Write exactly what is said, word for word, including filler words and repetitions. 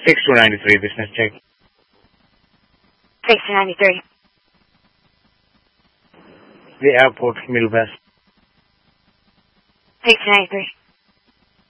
six two nine three, business check. six two nine three. The airport, Midwest. six two nine three.